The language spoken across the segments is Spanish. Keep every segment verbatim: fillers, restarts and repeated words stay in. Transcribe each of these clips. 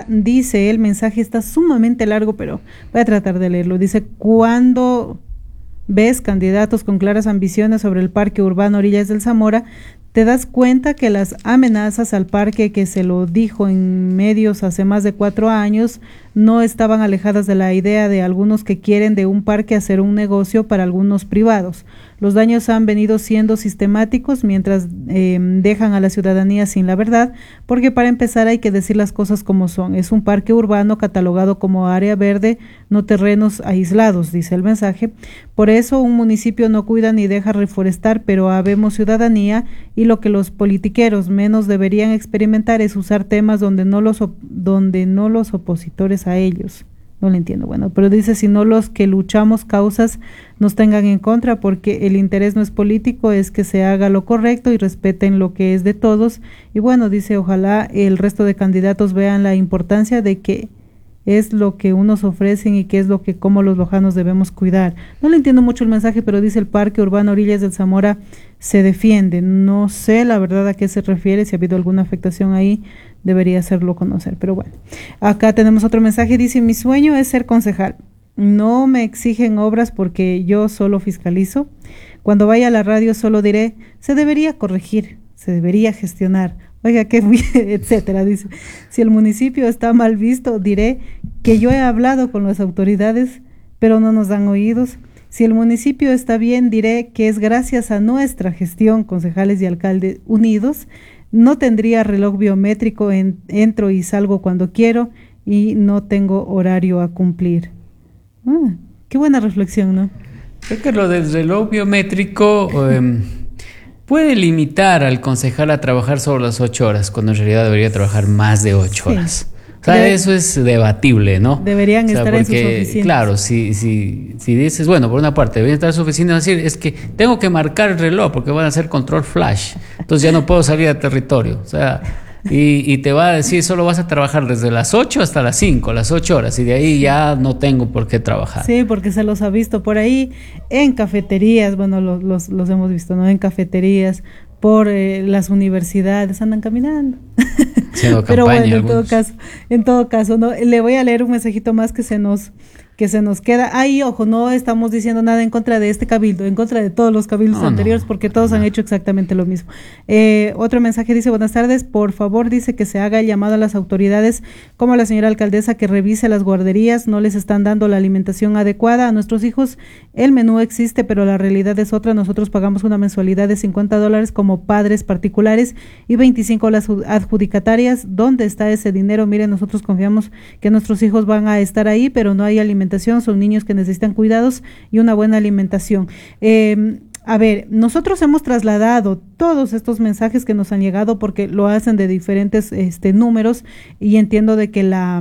dice, el mensaje está sumamente largo, pero voy a tratar de leerlo. Dice, cuando ves candidatos con claras ambiciones sobre el parque urbano Orillas del Zamora, te das cuenta que las amenazas al parque, que se lo dijo en medios hace más de cuatro años, no estaban alejadas de la idea de algunos que quieren de un parque hacer un negocio para algunos privados. Los daños han venido siendo sistemáticos mientras eh, dejan a la ciudadanía sin la verdad, porque para empezar hay que decir las cosas como son. Es un parque urbano catalogado como área verde, no terrenos aislados, dice el mensaje. Por eso un municipio no cuida ni deja reforestar, pero habemos ciudadanía, y lo que los politiqueros menos deberían experimentar es usar temas donde no los, donde no los opositores a ellos. No lo entiendo, bueno, pero dice, si no los que luchamos causas nos tengan en contra, porque el interés no es político, es que se haga lo correcto y respeten lo que es de todos. Y bueno, dice, ojalá el resto de candidatos vean la importancia de que es lo que unos ofrecen y que es lo que como los lojanos debemos cuidar. No le entiendo mucho el mensaje, pero dice, el Parque Urbano Orillas del Zamora se defiende. No sé la verdad a qué se refiere, si ha habido alguna afectación ahí, debería hacerlo conocer, pero bueno. Acá tenemos otro mensaje, dice, mi sueño es ser concejal. No me exigen obras porque yo solo fiscalizo. Cuando vaya a la radio solo diré, se debería corregir, se debería gestionar. Oiga, qué bien, etcétera, dice. Si el municipio está mal visto, diré que yo he hablado con las autoridades, pero no nos dan oídos. Si el municipio está bien, diré que es gracias a nuestra gestión, concejales y alcaldes unidos. No tendría reloj biométrico, en, entro y salgo cuando quiero y no tengo horario a cumplir. Ah, qué buena reflexión, ¿no? Creo que lo del reloj biométrico eh, puede limitar al concejal a trabajar solo las ocho horas, cuando en realidad debería trabajar más de ocho sí. horas. O sea, Debe, eso es debatible, ¿no? Deberían o sea, estar porque, en sus oficinas. Claro, si, si, si dices, bueno, por una parte, deberían estar en sus oficinas, decir, es que tengo que marcar el reloj porque van a hacer control flash, entonces ya no puedo salir al territorio. O sea, y, y te va a decir, solo vas a trabajar desde las ocho hasta las cinco, las ocho horas, y de ahí ya no tengo por qué trabajar. Sí, porque se los ha visto por ahí en cafeterías, bueno, los, los, los hemos visto, ¿no? En cafeterías, por eh, las universidades, andan caminando. Pero bueno, en algunos. todo caso, en todo caso, no, le voy a leer un mensajito más que se nos que se nos queda. Ahí, ojo, no estamos diciendo nada en contra de este cabildo, en contra de todos los cabildos no, anteriores, no, porque todos no. han hecho exactamente lo mismo. Eh, otro mensaje dice, buenas tardes, por favor, dice que se haga el llamado a las autoridades, como la señora alcaldesa, que revise las guarderías, no les están dando la alimentación adecuada a nuestros hijos. El menú existe, pero la realidad es otra. Nosotros pagamos una mensualidad de cincuenta dólares como padres particulares y veinticinco las adjudicatarias. ¿Dónde está ese dinero? Miren, nosotros confiamos que nuestros hijos van a estar ahí, pero no hay alimentación. Son niños que necesitan cuidados y una buena alimentación. Eh, a ver, nosotros hemos trasladado todos estos mensajes que nos han llegado porque lo hacen de diferentes este, números, y entiendo de que la,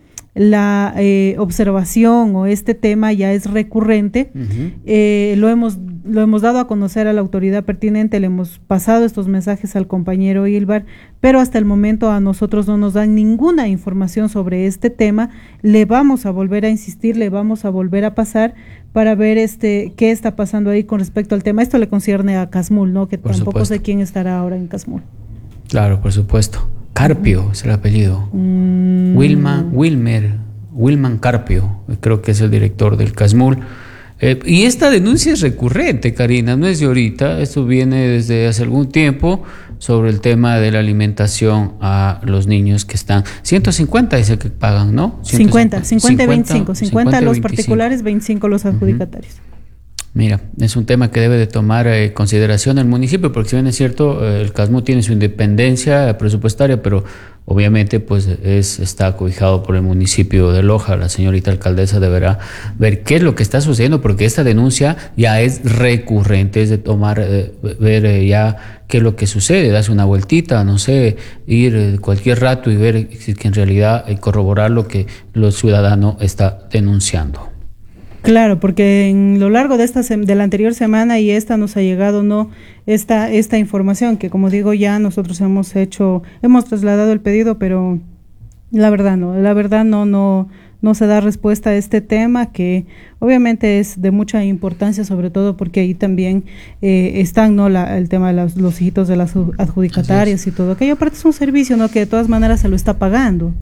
la eh, observación o este tema ya es recurrente. Uh-huh. eh, lo hemos lo hemos dado a conocer a la autoridad pertinente, le hemos pasado estos mensajes al compañero Ilvar, pero hasta el momento a nosotros no nos dan ninguna información sobre este tema. Le vamos a volver a insistir, le vamos a volver a pasar para ver este qué está pasando ahí con respecto al tema. Esto le concierne a Casmul, ¿no? Que por tampoco supuesto. sé quién estará ahora en Casmul. Claro, por supuesto. Carpio uh-huh. es el apellido. Mm. Wilman, Wilmer, Wilman Carpio, creo que es el director del Casmul. Eh, y esta denuncia es recurrente, Karina, no es de ahorita, esto viene desde hace algún tiempo sobre el tema de la alimentación a los niños que están, ciento cincuenta dice que pagan, ¿no? cincuenta, cincuenta y veinticinco, cincuenta los particulares, veinticinco los adjudicatarios. Uh-huh. Mira, es un tema que debe de tomar eh, consideración el municipio, porque si bien es cierto, eh, el Casmul tiene su independencia presupuestaria, pero obviamente pues es está cobijado por el municipio de Loja. La señorita alcaldesa deberá ver qué es lo que está sucediendo, porque esta denuncia ya es recurrente, es de tomar, eh, ver eh, ya qué es lo que sucede, darse una vueltita, no sé, ir eh, cualquier rato y ver si que en realidad eh, corroborar lo que el ciudadano está denunciando. Claro, porque en lo largo de esta de la anterior semana y esta nos ha llegado no esta esta información que, como digo, ya nosotros hemos hecho hemos trasladado el pedido, pero la verdad no, la verdad no no no se da respuesta a este tema, que obviamente es de mucha importancia, sobre todo porque ahí también eh, están no la, el tema de los, los hijitos de las adjudicatarias y todo aquello. Aparte es un servicio no que de todas maneras se lo está pagando.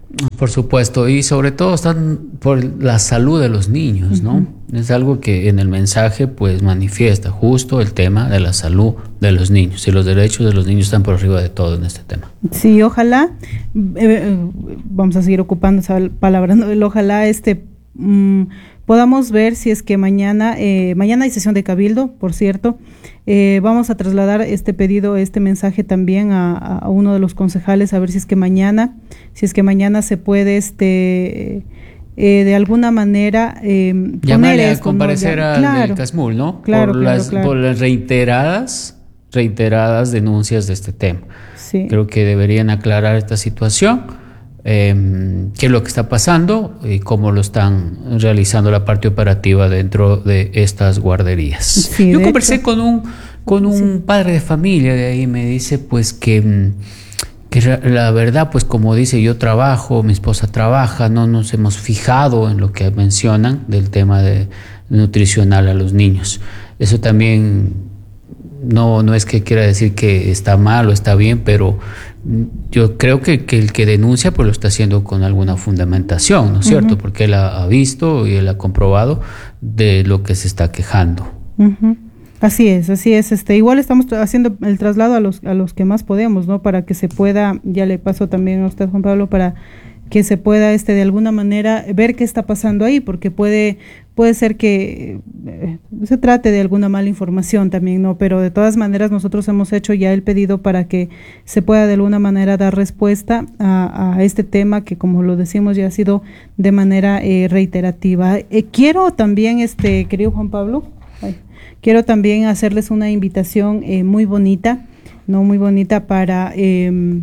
Por supuesto, y sobre todo están por la salud de los niños, ¿no? Uh-huh. Es algo que en el mensaje pues manifiesta justo el tema de la salud de los niños, y los derechos de los niños están por arriba de todo en este tema. Sí, ojalá, eh, vamos a seguir ocupando esa palabra, ¿no? El ojalá este mmm, podamos ver si es que mañana, eh, mañana hay sesión de cabildo, por cierto. Eh, vamos a trasladar este pedido, este mensaje también a, a uno de los concejales, a ver si es que mañana, si es que mañana se puede, este, eh, de alguna manera eh, poner esto, a comparecer ¿no? al claro, CASMUL, ¿no? Claro, por, claro, las, claro. por las reiteradas, reiteradas denuncias de este tema. Sí. Creo que deberían aclarar esta situación. Eh, qué es lo que está pasando y cómo lo están realizando la parte operativa dentro de estas guarderías. Sí, Yo conversé hecho. con un con un sí. padre de familia de ahí, me dice pues que, que la verdad pues como dice, yo trabajo, mi esposa trabaja, no nos hemos fijado en lo que mencionan del tema de nutricional a los niños. Eso también no, no es que quiera decir que está mal o está bien, pero yo creo que, que el que denuncia pues lo está haciendo con alguna fundamentación, ¿no es cierto? Uh-huh. Porque él ha, ha visto y él ha comprobado de lo que se está quejando. Uh-huh. Así es, así es. Este, igual estamos haciendo el traslado a los a los que más podemos, ¿no? Para que se pueda, ya le paso también a usted, Juan Pablo, para que se pueda este de alguna manera ver qué está pasando ahí, porque puede puede ser que eh, se trate de alguna mala información también, ¿no? Pero de todas maneras nosotros hemos hecho ya el pedido para que se pueda de alguna manera dar respuesta a, a este tema que, como lo decimos, ya ha sido de manera eh, reiterativa. Eh, quiero también, este querido Juan Pablo, ay, quiero también hacerles una invitación eh, muy bonita, ¿no? Muy bonita para Eh,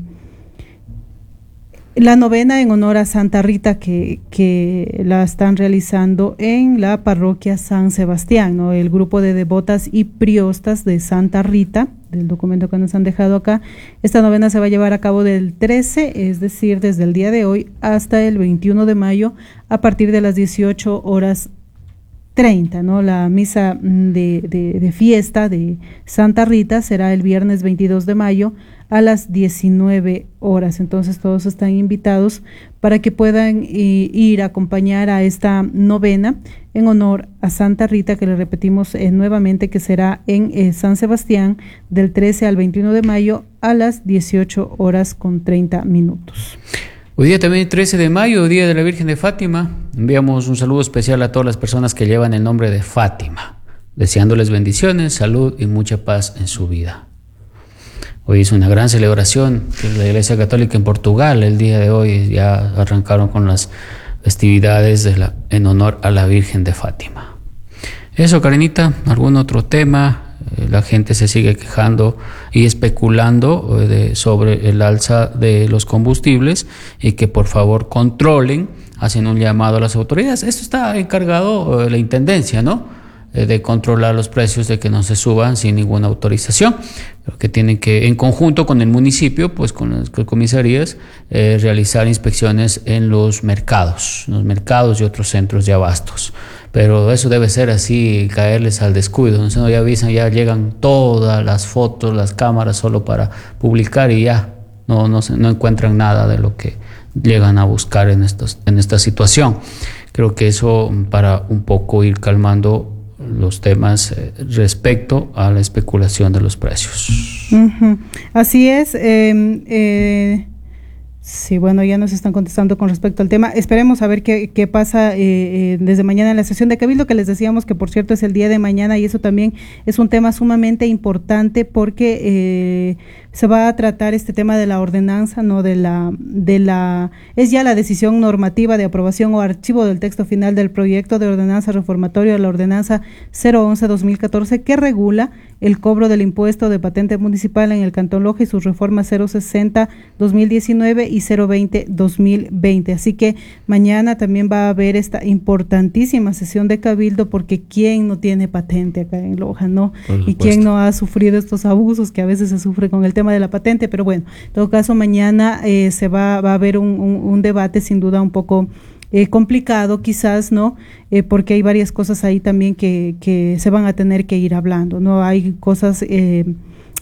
la novena en honor a Santa Rita que, que la están realizando en la parroquia San Sebastián, ¿no? El grupo de devotas y priostas de Santa Rita, del documento que nos han dejado acá. Esta novena se va a llevar a cabo del trece, es decir, desde el día de hoy hasta el veintiuno de mayo, a partir de las dieciocho horas treinta, ¿no? La misa de, de, de fiesta de Santa Rita será el viernes veintidós de mayo a las diecinueve horas. Entonces todos están invitados para que puedan eh, ir a acompañar a esta novena en honor a Santa Rita, que le repetimos eh, nuevamente que será en eh, San Sebastián del trece al veintiuno de mayo a las dieciocho horas con treinta minutos. Hoy día también trece de mayo, Día de la Virgen de Fátima. Enviamos un saludo especial a todas las personas que llevan el nombre de Fátima, deseándoles bendiciones, salud y mucha paz en su vida. Hoy es una gran celebración de la Iglesia Católica en Portugal. El día de hoy ya arrancaron con las festividades de la, en honor a la Virgen de Fátima. Eso, Karenita, ¿algún otro tema? La gente se sigue quejando y especulando de, sobre el alza de los combustibles y que por favor controlen, hacen un llamado a las autoridades. Esto está encargado de la Intendencia, ¿no? De controlar los precios, de que no se suban sin ninguna autorización, pero que tienen que, en conjunto con el municipio, pues con las comisarías, eh, realizar inspecciones en los mercados, los mercados y otros centros de abastos. Pero eso debe ser así, caerles al descuido, no se no, ya avisan, ya llegan todas las fotos, las cámaras solo para publicar y ya no, no, no encuentran nada de lo que llegan a buscar en, estos, en esta situación. Creo que eso para un poco ir calmando los temas eh, respecto a la especulación de los precios. Uh-huh. Así es. Eh, eh, sí, bueno, ya nos están contestando con respecto al tema. Esperemos a ver qué, qué pasa eh, eh, desde mañana en la sesión de Cabildo, que les decíamos que por cierto es el día de mañana, y eso también es un tema sumamente importante porque eh, se va a tratar este tema de la ordenanza, no de la, de la, es ya la decisión normativa de aprobación o archivo del texto final del proyecto de ordenanza reformatorio a la ordenanza cero once dos mil catorce que regula el cobro del impuesto de patente municipal en el Cantón Loja y sus reformas cero sesenta dos mil diecinueve y cero veinte dos mil veinte. Así que mañana también va a haber esta importantísima sesión de Cabildo, porque ¿quién no tiene patente acá en Loja, no? Y quién no ha sufrido estos abusos que a veces se sufre con el tema de la patente. Pero bueno, en todo caso mañana eh, se va, va a haber un, un, un debate sin duda un poco Eh, complicado quizás, ¿no? Eh, porque hay varias cosas ahí también que, que se van a tener que ir hablando, ¿no? Hay cosas eh,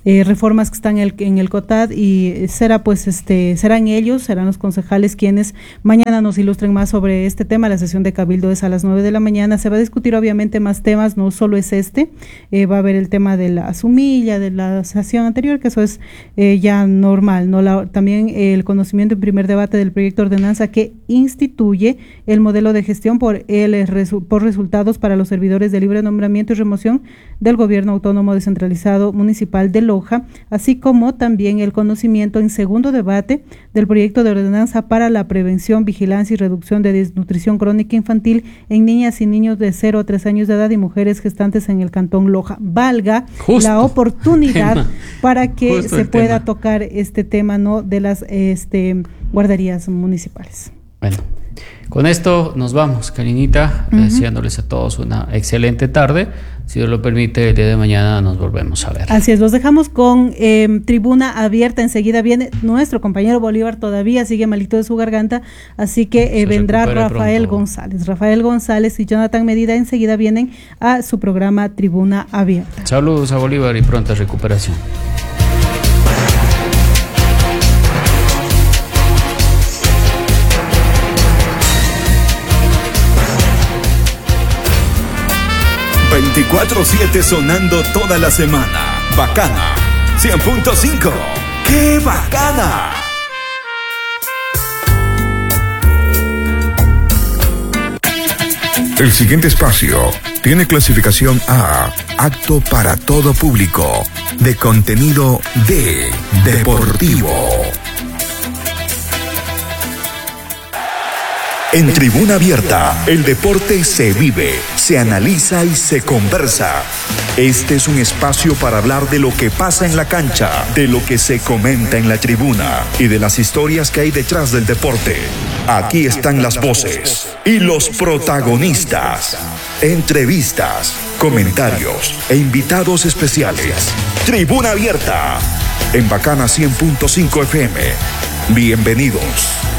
eh, reformas que están en el, en el COTAD, y será pues este serán ellos, serán los concejales quienes mañana nos ilustren más sobre este tema. La sesión de Cabildo es a las nueve de la mañana. Se va a discutir obviamente más temas, no solo es este, eh, va a haber el tema de la sumilla, de la sesión anterior, que eso es eh, ya normal, ¿no? La, también eh, el conocimiento en primer debate del proyecto de ordenanza que instituye el modelo de gestión por, el, por resultados para los servidores de libre nombramiento y remoción del Gobierno Autónomo Descentralizado Municipal de Loja, así como también el conocimiento en segundo debate del proyecto de ordenanza para la prevención, vigilancia y reducción de desnutrición crónica infantil en niñas y niños de cero a tres años de edad y mujeres gestantes en el Cantón Loja. Valga justo la oportunidad tema, para que se pueda tema. tocar este tema, ¿no?, de las este, guarderías municipales. Bueno, con esto nos vamos, Karinita, uh-huh. deseándoles a todos una excelente tarde. Si Dios lo permite, el día de mañana nos volvemos a ver. Así es, los dejamos con eh, Tribuna Abierta. Enseguida viene nuestro compañero Bolívar, todavía sigue malito de su garganta, así que eh, vendrá Rafael pronto. González. Rafael González y Jonathan Medida enseguida vienen a su programa Tribuna Abierta. Saludos a Bolívar y pronta recuperación. veinticuatro siete sonando toda la semana. Bacana. cien punto cinco. ¡Qué bacana! El siguiente espacio tiene clasificación A, apto para todo público, de contenido D, deportivo. En Tribuna Abierta, el deporte se vive, se analiza y se conversa. Este es un espacio para hablar de lo que pasa en la cancha, de lo que se comenta en la tribuna y de las historias que hay detrás del deporte. Aquí están las voces y los protagonistas. Entrevistas, comentarios e invitados especiales. Tribuna Abierta, en Bacana cien punto cinco F M. Bienvenidos.